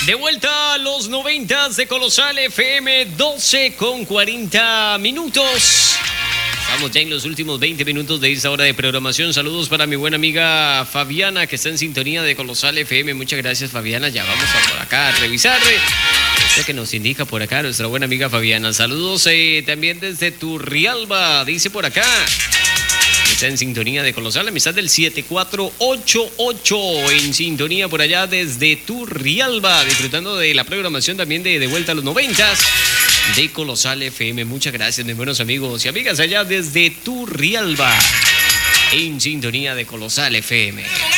De vuelta a los 90s de Colosal FM, 12:40. Estamos ya en los últimos 20 minutos de esta hora de programación. Saludos para mi buena amiga Fabiana, que está en sintonía de Colosal FM. Muchas gracias, Fabiana. Ya vamos a por acá a revisar lo que nos indica por acá nuestra buena amiga Fabiana. Saludos también desde Turrialba, dice por acá. Está en sintonía de Colosal, amistad del 7488, en sintonía por allá desde Turrialba, disfrutando de la programación también de vuelta a los 90s de Colosal FM. Muchas gracias, mis buenos amigos y amigas allá desde Turrialba, en sintonía de Colosal FM.